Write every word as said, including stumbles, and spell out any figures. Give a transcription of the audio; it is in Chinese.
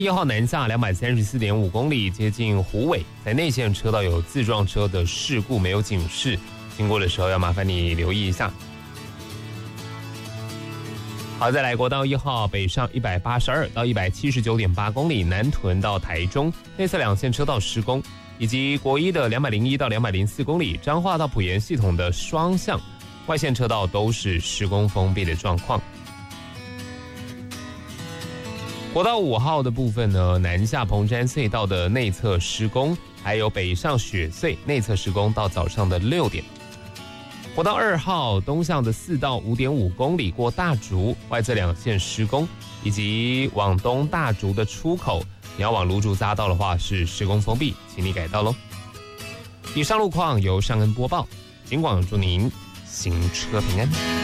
一号南下两百三十四点五公里，接近虎尾，在内线车道有自撞车的事故，没有警示，经过的时候要麻烦你留意一下。好，再来国道一号北上一百八十二到一百七十九点八公里，南屯到台中内侧两线车道施工，以及国一的两百零一到两百零四公里，彰化到埔盐系统的双向外线车道都是施工封闭的状况。国道五号的部分呢，南下彭山隧道的内侧施工，还有北上雪隧内侧施工到早上的六点。国道二号东向的四到五点五公里过大竹外侧两线施工，以及往东大竹的出口，你要往芦竹匝道的话是施工封闭，请你改道喽。以上路况由尚恩播报，警广祝您行车平安。